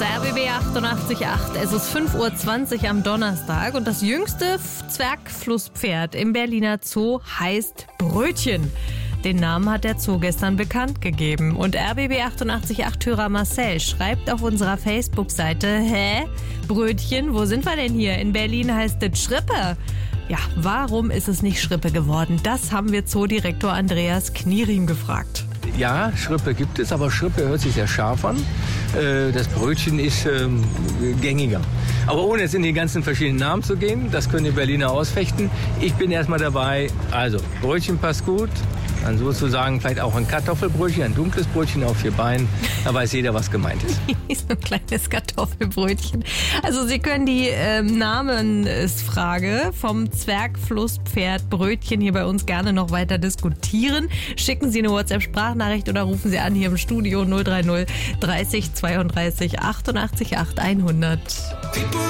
der RBB 88.8. Es ist 5:20 Uhr am Donnerstag und das jüngste Zwergflusspferd im Berliner Zoo heißt Brötchen. Den Namen hat der Zoo gestern bekannt gegeben. Und RBB 88.8-Hörer Marcel schreibt auf unserer Facebook-Seite: Hä? Brötchen? Wo sind wir denn hier? In Berlin heißt es Schrippe. Ja, warum ist es nicht Schrippe geworden? Das haben wir Zoodirektor Andreas Knierim gefragt. Ja, Schrippe gibt es, aber Schrippe hört sich sehr scharf an. Das Brötchen ist gängiger. Aber ohne jetzt in die ganzen verschiedenen Namen zu gehen, das können die Berliner ausfechten. Ich bin erstmal dabei. Also, Brötchen passt gut. Dann sozusagen vielleicht auch ein Kartoffelbrötchen, ein dunkles Brötchen auf 4 Beinen. Da weiß jeder, was gemeint ist. So ein kleines Kartoffelbrötchen. Also Sie können die Namensfrage vom Zwergflusspferd Brötchen hier bei uns gerne noch weiter diskutieren. Schicken Sie eine WhatsApp-Sprachnachricht oder rufen Sie an hier im Studio 030 30 32 88 8 100.